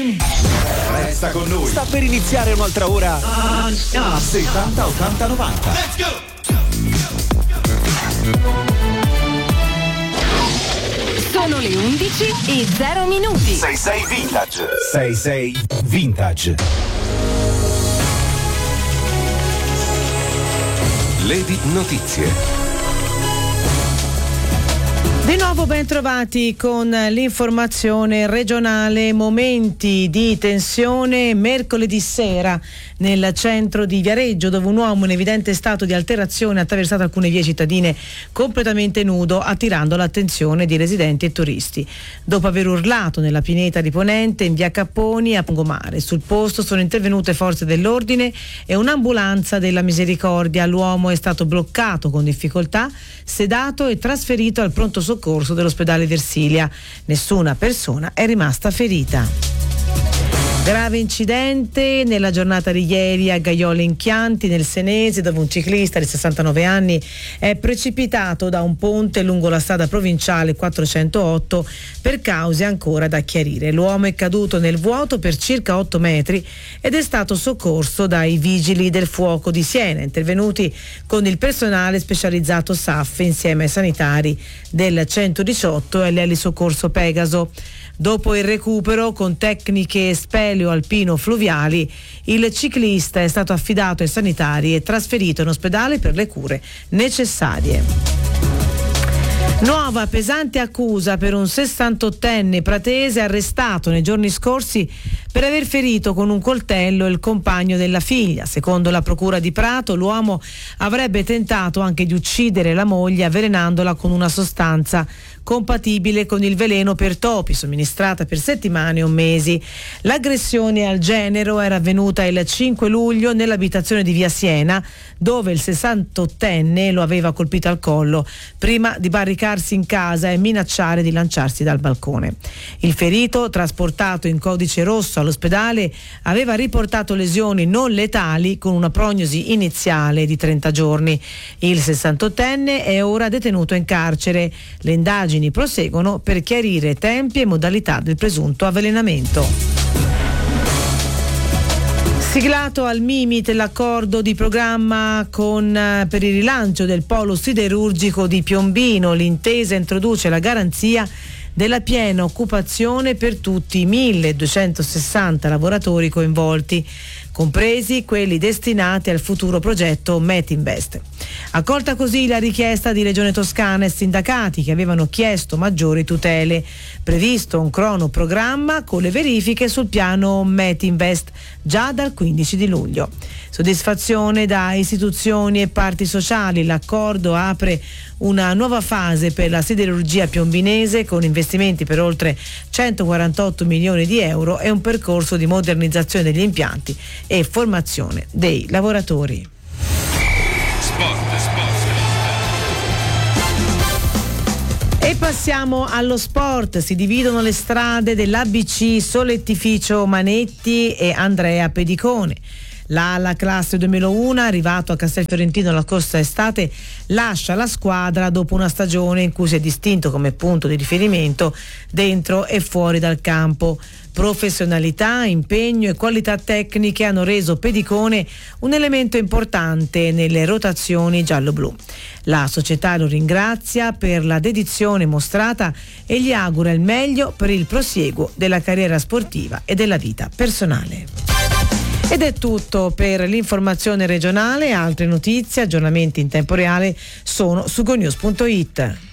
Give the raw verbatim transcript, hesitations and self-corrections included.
Resta con noi. Sta per iniziare un'altra ora. settanta ottanta novanta. Let's go! Sono le undici e zero minuti. sei sei Vintage. sei sei Vintage. Lady Notizie. Di nuovo ben trovati con l'informazione regionale. Momenti di tensione mercoledì sera nel centro di Viareggio, dove un uomo in evidente stato di alterazione ha attraversato alcune vie cittadine completamente nudo, attirando l'attenzione di residenti e turisti. Dopo aver urlato nella pineta di Ponente, in via Capponi a Pongomare, sul posto sono intervenute forze dell'ordine e un'ambulanza della Misericordia. L'uomo è stato bloccato con difficoltà, sedato e trasferito al pronto soccorso dell'ospedale Versilia. Nessuna persona è rimasta ferita. Grave incidente nella giornata di ieri a Gaiole in Chianti, nel Senese, dove un ciclista di sessantanove anni è precipitato da un ponte lungo la strada provinciale quattrocentootto per cause ancora da chiarire. L'uomo è caduto nel vuoto per circa otto metri ed è stato soccorso dai vigili del fuoco di Siena, intervenuti con il personale specializzato S A F insieme ai sanitari del centodiciotto e l'elisoccorso Pegaso. Dopo il recupero con tecniche speleo-alpino-fluviali, il ciclista è stato affidato ai sanitari e trasferito in ospedale per le cure necessarie. Nuova pesante accusa per un sessantottenne pratese arrestato nei giorni scorsi per aver ferito con un coltello il compagno della figlia. Secondo la procura di Prato, l'uomo avrebbe tentato anche di uccidere la moglie avvelenandola con una sostanza compatibile con il veleno per topi, somministrata per settimane o mesi. L'aggressione al genero era avvenuta il cinque luglio nell'abitazione di via Siena, dove il sessantottenne lo aveva colpito al collo prima di barricarsi in casa e minacciare di lanciarsi dal balcone. Il ferito, trasportato in codice rosso all'ospedale, aveva riportato lesioni non letali con una prognosi iniziale di trenta giorni. Il sessantottenne è ora detenuto in carcere. Le indagini proseguono per chiarire tempi e modalità del presunto avvelenamento. Siglato al Mimit l'accordo di programma con, eh, per il rilancio del polo siderurgico di Piombino. L'intesa introduce la garanzia della piena occupazione per tutti i milleduecentosessanta lavoratori coinvolti, compresi quelli destinati al futuro progetto Metinvest. Accolta così la richiesta di Regione Toscana e sindacati che avevano chiesto maggiori tutele. Previsto un cronoprogramma con le verifiche sul piano Metinvest già dal quindici di luglio. Soddisfazione da istituzioni e parti sociali. L'accordo apre una nuova fase per la siderurgia piombinese con investimenti per oltre centoquarantotto milioni di euro e un percorso di modernizzazione degli impianti e formazione dei lavoratori. Sport, sport. E passiamo allo sport. Si dividono le strade dell'A B C Solettificio Manetti e Andrea Pedicone. L'ala classe duemilauno, arrivato a Castelfiorentino la scorsa estate, lascia la squadra dopo una stagione in cui si è distinto come punto di riferimento dentro e fuori dal campo. Professionalità, impegno e qualità tecniche hanno reso Pedicone un elemento importante nelle rotazioni giallo-blu. La società lo ringrazia per la dedizione mostrata e gli augura il meglio per il prosieguo della carriera sportiva e della vita personale. Ed è tutto per l'informazione regionale. Altre notizie, aggiornamenti in tempo reale sono su gonews punto it.